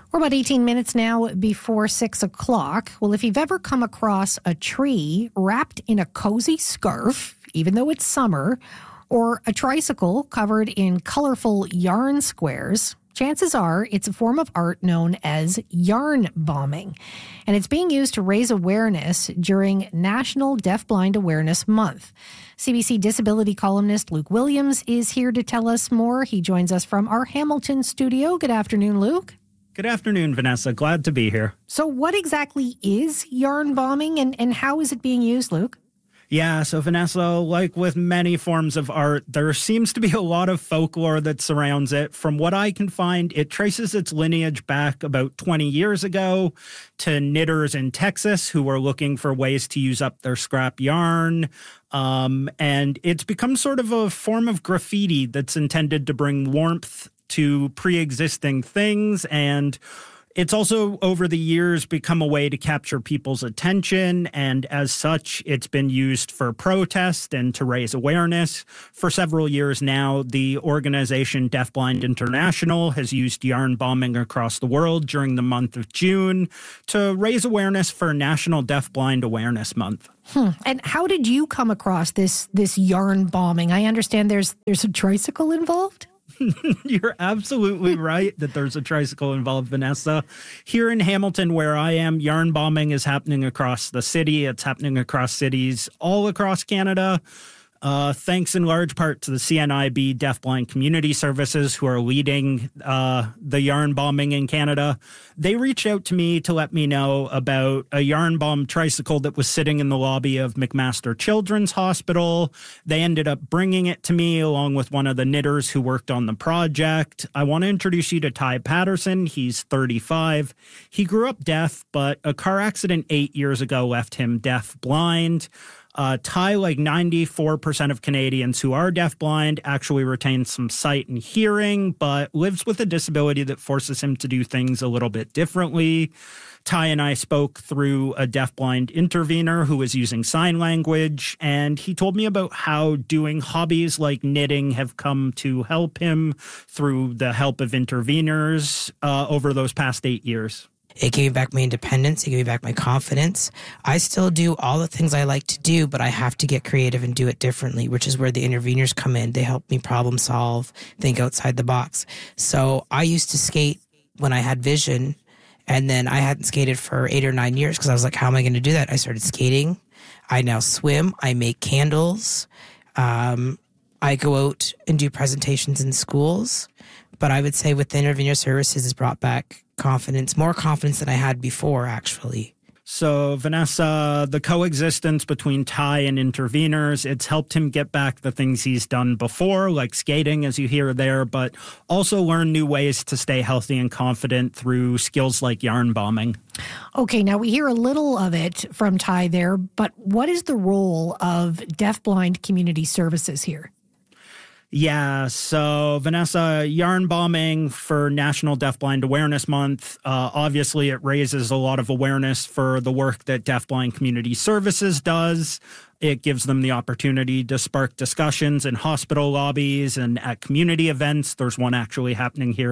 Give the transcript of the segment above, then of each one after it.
We're about 18 minutes now before 6 o'clock. Well, if you've ever come across a tree wrapped in a cozy scarf, even though it's summer, or a tricycle covered in colorful yarn squares, chances are it's a form of art known as yarn bombing. And it's being used to raise awareness during National Deafblind Awareness Month. CBC disability columnist Luke Williams is here to tell us more. He joins us from our Hamilton studio. Good afternoon, Luke. Good afternoon, Vanessa. Glad to be here. So what exactly is yarn bombing and how is it being used, Luke? Yeah, so Vanessa, like with many forms of art, there seems to be a lot of folklore that surrounds it. From what I can find, it traces its lineage back about 20 years ago to knitters in Texas who were looking for ways to use up their scrap yarn. And it's become sort of a form of graffiti that's intended to bring warmth to pre-existing things, and it's also over the years become a way to capture people's attention, and as such, it's been used for protest and to raise awareness. For several years now, the organization Deafblind International has used yarn bombing across the world during the month of June to raise awareness for National Deafblind Awareness Month. And how did you come across this yarn bombing? I understand there's a tricycle involved? You're absolutely right that there's a tricycle involved, Vanessa. Here in Hamilton, where I am, yarn bombing is happening across the city. It's happening across cities all across Canada. Thanks in large part to the CNIB Deafblind Community Services who are leading the yarn bombing in Canada. They reached out to me to let me know about a yarn bomb tricycle that was sitting in the lobby of McMaster Children's Hospital. They ended up bringing it to me along with one of the knitters who worked on the project. I want to introduce you to Ty Patterson. He's 35. He grew up deaf, but a car accident 8 years ago left him deaf-blind. Ty, like 94% of Canadians who are deafblind, actually retains some sight and hearing, but lives with a disability that forces him to do things a little bit differently. Ty and I spoke through a deafblind intervener who was using sign language, and he told me about how doing hobbies like knitting have come to help him through the help of interveners over those past 8 years. It gave me back my independence. It gave me back my confidence. I still do all the things I like to do, but I have to get creative and do it differently, which is where the interveners come in. They help me problem solve, think outside the box. So I used to skate when I had vision, and then I hadn't skated for 8 or 9 years because I was like, how am I going to do that? I started skating. I now swim. I make candles. I go out and do presentations in schools. But I would say with the intervener services, it's brought back confidence, more confidence than I had before, actually. So, Vanessa, the coexistence between Ty and interveners, it's helped him get back the things he's done before, like skating, as you hear there, but also learn new ways to stay healthy and confident through skills like yarn bombing. Okay, now we hear a little of it from Ty there, but what is the role of deafblind community services here? Yeah, so Vanessa, yarn bombing for National Deafblind Awareness Month, obviously it raises a lot of awareness for the work that Deafblind Community Services does. It gives them the opportunity to spark discussions in hospital lobbies and at community events. There's one actually happening here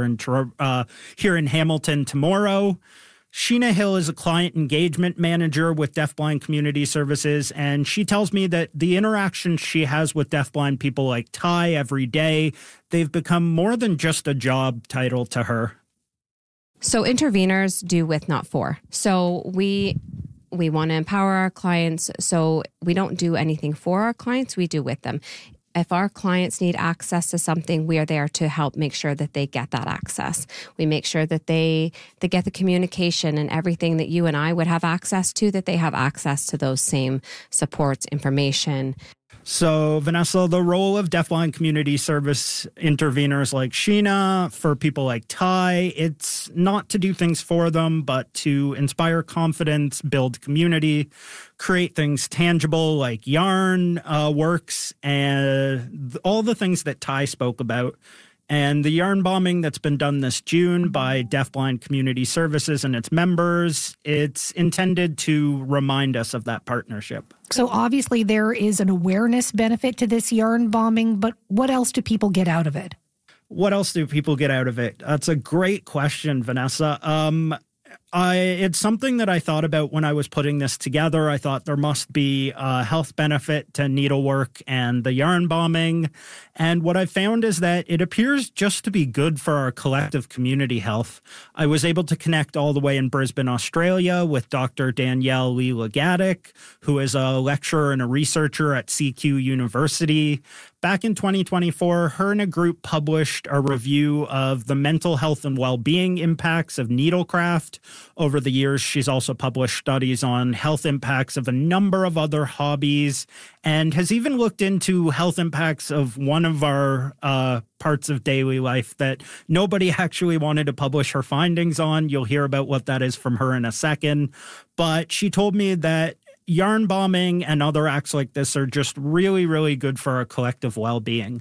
in Hamilton tomorrow. Sheena Hill is a client engagement manager with Deafblind Community Services, and she tells me that the interactions she has with deafblind people like Ty every day, they've become more than just a job title to her. So interveners do with, not for. So we want to empower our clients, so we don't do anything for our clients, we do with them. If our clients need access to something, we are there to help make sure that they get that access. We make sure that they get the communication and everything that you and I would have access to, that they have access to those same supports, information. So, Vanessa, the role of deafblind community service interveners like Sheena, for people like Ty, it's not to do things for them, but to inspire confidence, build community, create things tangible like yarn works, and all the things that Ty spoke about. And the yarn bombing that's been done this June by Deafblind Community Services and its members, it's intended to remind us of that partnership. So obviously there is an awareness benefit to this yarn bombing, but what else do people get out of it? What else do people get out of it? That's a great question, Vanessa. It's something that I thought about when I was putting this together. I thought there must be a health benefit to needlework and the yarn bombing. And what I found is that it appears just to be good for our collective community health. I was able to connect all the way in Brisbane, Australia with Dr. Danielle Leela-Gaddick, who is a lecturer and a researcher at CQ University. Back in 2024, her and a group published a review of the mental health and well-being impacts of needlecraft. Over the years, she's also published studies on health impacts of a number of other hobbies and has even looked into health impacts of one of our parts of daily life that nobody actually wanted to publish her findings on. You'll hear about what that is from her in a second. But she told me that yarn bombing and other acts like this are just really, really good for our collective well-being.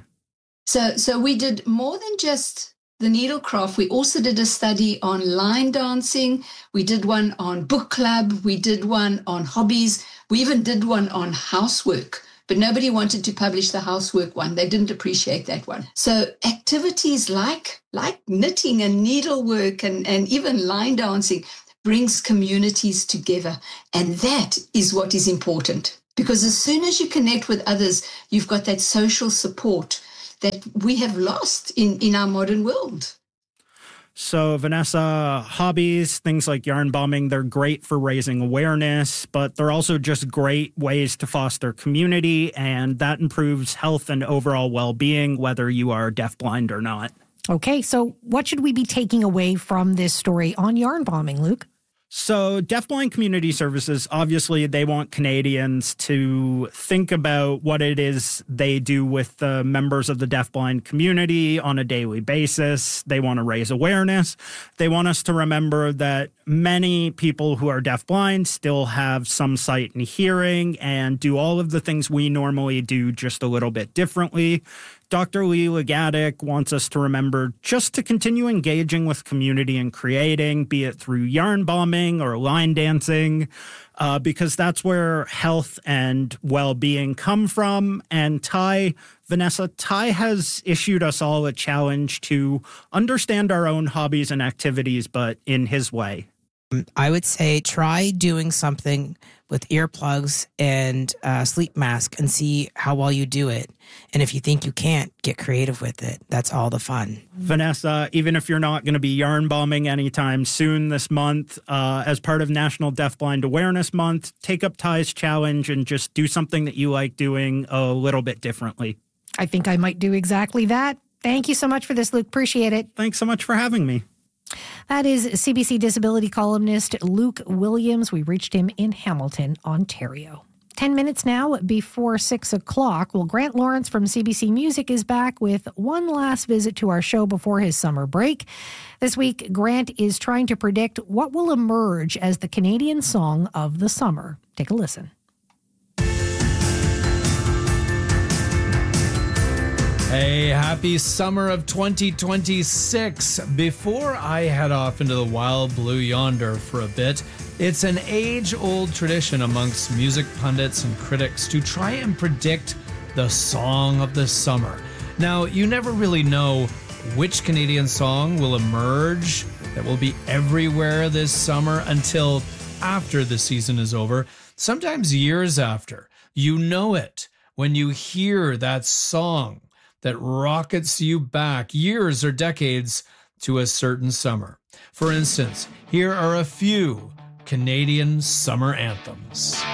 So we did more than just the needlecraft. We also did a study on line dancing. We did one on book club. We did one on hobbies. We even did one on housework, but nobody wanted to publish the housework one. They didn't appreciate that one. So activities like knitting and needlework and even line dancing brings communities together. And that is what is important. Because as soon as you connect with others, you've got that social support that we have lost in our modern world. So, Vanessa, hobbies, things like yarn bombing, they're great for raising awareness, but they're also just great ways to foster community, and that improves health and overall well-being, whether you are deafblind or not. Okay, so what should we be taking away from this story on yarn bombing, Luke? So Deafblind Community Services, obviously, they want Canadians to think about what it is they do with the members of the deafblind community on a daily basis. They want to raise awareness. They want us to remember that many people who are deafblind still have some sight and hearing and do all of the things we normally do just a little bit differently. Dr. Leela-Gaddick wants us to remember just to continue engaging with community and creating, be it through yarn bombing or line dancing, because that's where health and well-being come from. And Vanessa, Ty has issued us all a challenge to understand our own hobbies and activities, but in his way. I would say try doing something with earplugs and a sleep mask and see how well you do it. And if you think you can't, get creative with it. That's all the fun. Vanessa, even if you're not going to be yarn bombing anytime soon this month, as part of National Deafblind Awareness Month, take up Ty's challenge and just do something that you like doing a little bit differently. I think I might do exactly that. Thank you so much for this, Luke. Appreciate it. Thanks so much for having me. That is CBC disability columnist Luke Williams. We reached him in Hamilton, Ontario. 10 minutes now before 6 o'clock. Well, Grant Lawrence from CBC Music is back with one last visit to our show before his summer break. This week, Grant is trying to predict what will emerge as the Canadian song of the summer. Take a listen. Hey, happy summer of 2026. Before I head off into the wild blue yonder for a bit, it's an age-old tradition amongst music pundits and critics to try and predict the song of the summer. Now, you never really know which Canadian song will emerge that will be everywhere this summer until after the season is over, sometimes years after. You know it when you hear that song that rockets you back years or decades to a certain summer. For instance, here are a few Canadian summer anthems.